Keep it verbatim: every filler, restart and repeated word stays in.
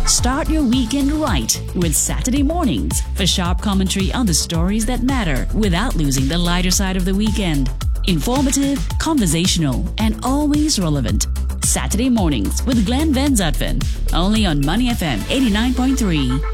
Start your weekend right with Saturday mornings for sharp commentary on the stories that matter without losing the lighter side of the weekend. Informative, conversational, and always relevant. Saturday mornings with Glenn Van Zutphen, only on Money F M eighty-nine point three.